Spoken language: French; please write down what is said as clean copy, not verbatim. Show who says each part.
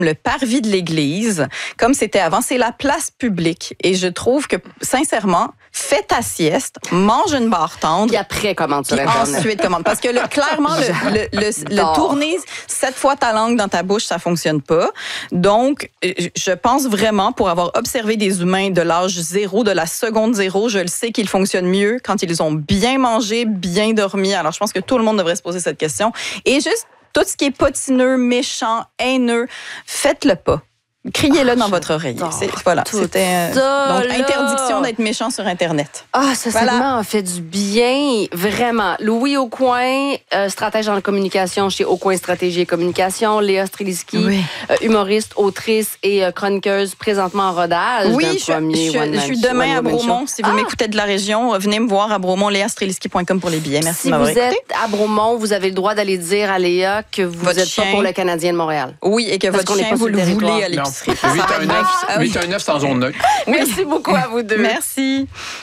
Speaker 1: le parvis de l'église, comme c'était avant, c'est la place publique. Et je trouve que, sincèrement, fais ta sieste, mange une barre tendre.
Speaker 2: Puis après, commande sur Internet.
Speaker 1: Ensuite, commande. Parce que clairement, le tourner 7 fois ta langue dans ta bouche, ça fonctionne pas. Donc, je pense vraiment, pour avoir observé des humains de l'âge 0, de la seconde 0, je le sais qu'ils fonctionnent mieux quand ils ont bien mangé, bien dormi. Alors, je pense que tout le monde devrait se poser cette question. Et juste, tout ce qui est potineux, méchant, haineux, faites-le pas. Criez-le dans votre oreille. Voilà, c'était donc interdiction d'être méchant sur Internet.
Speaker 2: Ce segment a fait du bien, vraiment. Louis Aucoin, stratège en communication chez Aucoin Stratégie et Communication. Léa Streliski, humoriste, autrice et chroniqueuse présentement en rodage.
Speaker 1: Oui, je suis demain à Bromont. Si vous m'écoutez de la région, venez me voir à Bromont, léastreliski.com pour les billets. Merci de m'avoir écouté.
Speaker 2: Si vous êtes à Bromont, vous avez le droit d'aller dire à Léa que vous n'êtes pas pour le Canadien de Montréal.
Speaker 1: Oui, et que votre chien, vous le voulez à l'épicerie.
Speaker 3: 819 sans zone neutre.
Speaker 2: Merci beaucoup à vous deux.
Speaker 1: Merci.